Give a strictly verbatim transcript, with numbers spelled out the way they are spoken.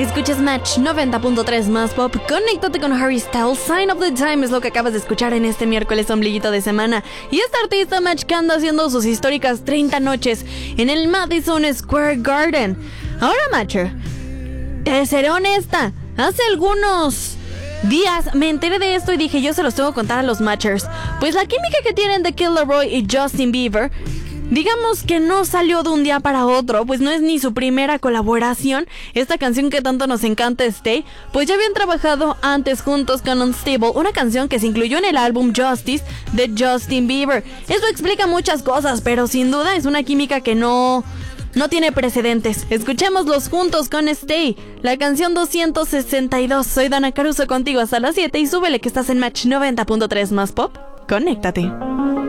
Escuchas Match noventa punto tres más pop. Conéctate con Harry Styles. Sign of the Time es lo que acabas de escuchar en este miércoles ombliguito de semana. Y este artista Match que anda haciendo sus históricas treinta noches en el Madison Square Garden. Ahora, Matcher, te seré honesta. Hace algunos días me enteré de esto y dije, yo se los tengo que contar a los Matchers. Pues la química que tienen The Kid LAROI y Justin Bieber, digamos que no salió de un día para otro, pues no es ni su primera colaboración. Esta canción que tanto nos encanta, Stay, pues ya habían trabajado antes juntos con Unstable, una canción que se incluyó en el álbum Justice de Justin Bieber. Eso explica muchas cosas, pero sin duda es una química que no... no tiene precedentes. Escuchémoslos juntos con Stay, la canción doscientos sesenta y dos. Soy Dana Caruso contigo hasta las siete y súbele que estás en Match noventa punto tres más pop. Conéctate.